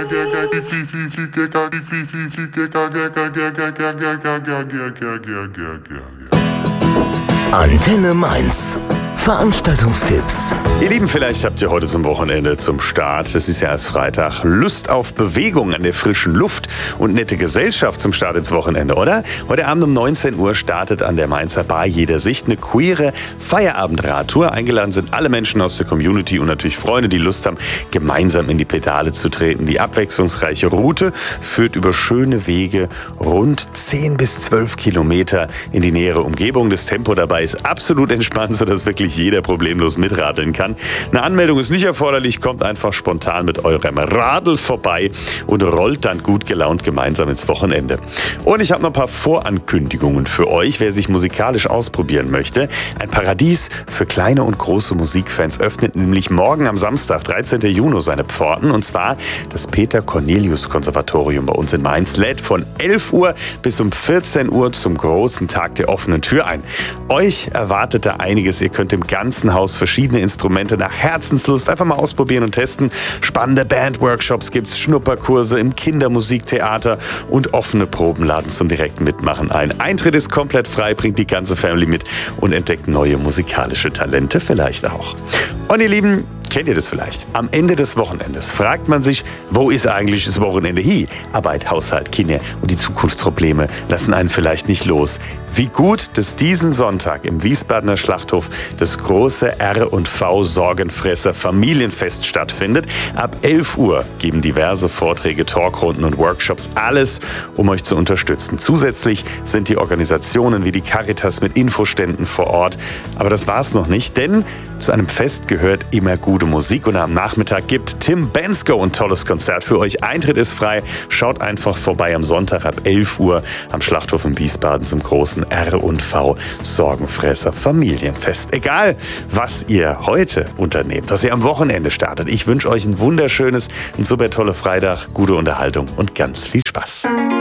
Antenne Mainz. Veranstaltungstipps. Ihr Lieben, vielleicht habt ihr heute zum Wochenende zum Start, das ist ja erst Freitag, Lust auf Bewegung an der frischen Luft und nette Gesellschaft zum Start ins Wochenende, oder? Heute Abend um 19 Uhr startet an der Mainzer Bar Jeder Sicht eine queere Feierabendradtour. Eingeladen sind alle Menschen aus der Community und natürlich Freunde, die Lust haben, gemeinsam in die Pedale zu treten. Die abwechslungsreiche Route führt über schöne Wege rund 10 bis 12 Kilometer in die nähere Umgebung. Das Tempo dabei ist absolut entspannt, sodass wirklich jeder problemlos mitradeln kann. Eine Anmeldung ist nicht erforderlich, kommt einfach spontan mit eurem Radl vorbei und rollt dann gut gelaunt gemeinsam ins Wochenende. Und ich habe noch ein paar Vorankündigungen für euch, wer sich musikalisch ausprobieren möchte. Ein Paradies für kleine und große Musikfans öffnet nämlich morgen am Samstag, 13. Juni, seine Pforten. Und zwar das Peter-Cornelius-Konservatorium bei uns in Mainz lädt von 11 Uhr bis um 14 Uhr zum großen Tag der offenen Tür ein. Euch erwartet da einiges. Ihr könnt im ganzen Haus verschiedene Instrumente nach Herzenslust einfach mal ausprobieren und testen. Spannende Bandworkshops gibt's, Schnupperkurse im Kindermusiktheater und offene Proben laden zum direkten Mitmachen ein. Eintritt ist komplett frei, bringt die ganze Family mit und entdeckt neue musikalische Talente vielleicht auch. Und ihr Lieben, kennt ihr das vielleicht? Am Ende des Wochenendes fragt man sich, wo ist eigentlich das Wochenende hin? Arbeit, Haushalt, Kinder und die Zukunftsprobleme lassen einen vielleicht nicht los. Wie gut, dass diesen Sonntag im Wiesbadener Schlachthof das große R&V Sorgenfresser Familienfest stattfindet. Ab 11 Uhr geben diverse Vorträge, Talkrunden und Workshops alles, um euch zu unterstützen. Zusätzlich sind die Organisationen wie die Caritas mit Infoständen vor Ort. Aber das war's noch nicht, denn zu einem Fest gehört immer gute Musik und am Nachmittag gibt Tim Bensko ein tolles Konzert für euch. Eintritt ist frei. Schaut einfach vorbei am Sonntag ab 11 Uhr am Schlachthof in Wiesbaden zum großen R&V Sorgenfresser Familienfest. Egal, was ihr heute unternehmt, was ihr am Wochenende startet. Ich wünsche euch ein wunderschönes, ein super tolle Freitag, gute Unterhaltung und ganz viel Spaß.